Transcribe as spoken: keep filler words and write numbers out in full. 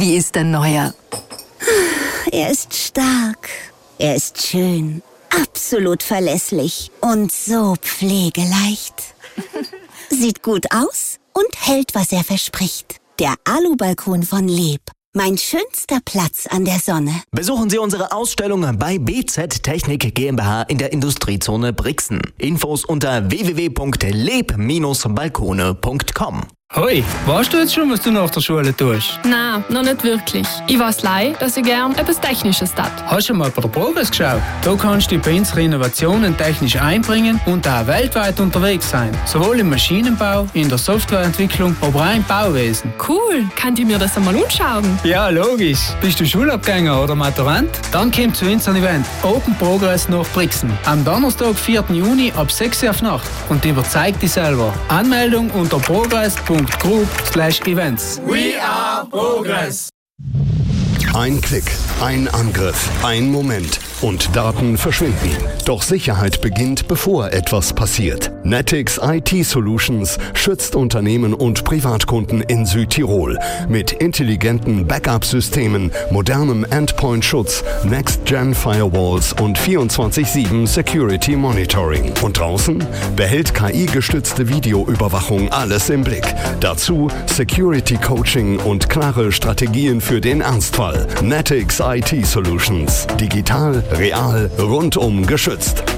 Wie ist dein neuer? Er ist stark, er ist schön, absolut verlässlich und so pflegeleicht. Sieht gut aus und hält, was er verspricht. Der Alubalkon von Leeb. Mein schönster Platz an der Sonne. Besuchen Sie unsere Ausstellung bei B Z Technik GmbH in der Industriezone Brixen. Infos unter w w w punkt leb Bindestrich balkone punkt com. Hoi, weißt du jetzt schon, was du nach der Schule tust? Nein, noch nicht wirklich. Ich weiß leider, dass ich gern etwas Technisches tat. Hast du mal bei der Progress geschaut? Da kannst du dich bei unseren Innovationen technisch einbringen und auch weltweit unterwegs sein. Sowohl im Maschinenbau, in der Softwareentwicklung, aber auch im Bauwesen. Cool, kann ich mir das einmal anschauen? Ja, logisch. Bist du Schulabgänger oder Maturant? Dann komm zu unserem Event Open Progress nach Brixen. Am Donnerstag, vierten Juni ab sechs Uhr auf Nacht. Und überzeug dich selber. Anmeldung unter progress punkt group slash events. We are Progress. Ein Klick, ein Angriff, ein Moment und Daten verschwinden. Doch Sicherheit beginnt, bevor etwas passiert. Netix I T Solutions schützt Unternehmen und Privatkunden in Südtirol mit intelligenten Backup-Systemen, modernem Endpoint-Schutz, Next-Gen-Firewalls und vierundzwanzig sieben Security Monitoring. Und draußen behält K I-gestützte Videoüberwachung alles im Blick. Dazu Security-Coaching und klare Strategien für den Ernstfall. Netix I T Solutions. Digital, real, rundum geschützt.